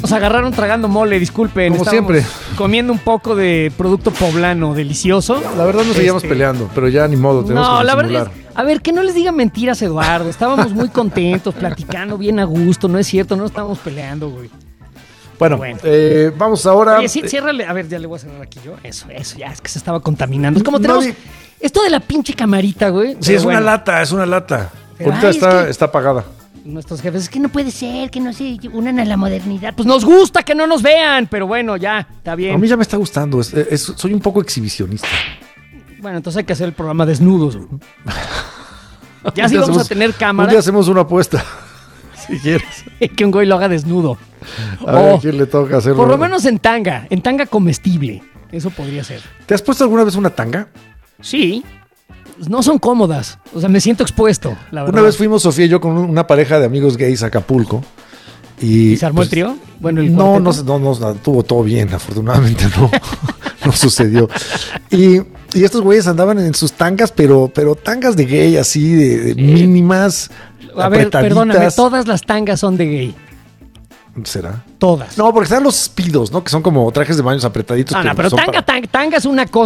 nos agarraron tragando mole, disculpen. Como Estábamos siempre. comiendo un poco de producto poblano delicioso. La verdad nos seguíamos peleando, pero ya ni modo, tenemos No, que la disimular. verdad es, a ver, que no les diga mentiras, Eduardo. Estábamos muy contentos, platicando bien a gusto. No es cierto, no estábamos peleando, güey. Bueno, Bueno. vamos ahora. Oye, sí, ciérrale. A ver, ya le voy a cerrar aquí yo. Eso, ya, es que se estaba contaminando. Es como tenemos Nadie- esto de la pinche camarita, güey. Sí, Pero es bueno, una lata, es una lata. Pero, Ahorita ay, es está apagada. nuestros jefes, es que no puede ser, que no se unan a la modernidad. Pues nos gusta que no nos vean, pero bueno, ya, está bien. A mí ya me está gustando, soy un poco exhibicionista. Bueno, entonces hay que hacer el programa desnudos, güey. Ya sí Un día vamos a hacemos- tener Un cámara, día hacemos una apuesta, si quieres. que un güey lo haga desnudo. A ver O, a quién le toca hacerlo. por lo menos en tanga comestible. Eso podría ser. ¿Te has puesto alguna vez una tanga? Sí, no son cómodas. O sea, me siento expuesto, la verdad. Una vez fuimos Sofía y yo con una pareja de amigos gays a Acapulco. ¿Y ¿Y se armó el trío? Bueno, el no, cuarteto. no, estuvo todo bien, afortunadamente no sucedió. Y estos güeyes andaban en sus tangas, pero tangas de gay, así, de mínimas, A ver, apretaditas. perdóname, todas las tangas son de gay. ¿Será? Todas. No, porque están los speedos, ¿no? Que son como trajes de baños apretaditos. No, que no, pero son tanga es una cosa.